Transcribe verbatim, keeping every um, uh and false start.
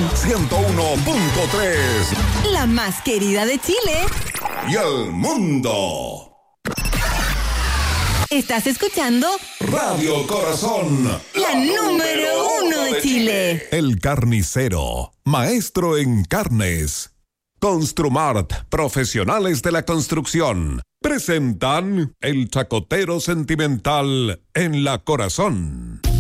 ciento uno punto tres. La más querida de Chile y el mundo. Estás escuchando Radio Corazón, la número uno de Chile. El Carnicero, maestro en carnes. Construmart, profesionales de la construcción, presentan El Chacotero Sentimental en La Corazón.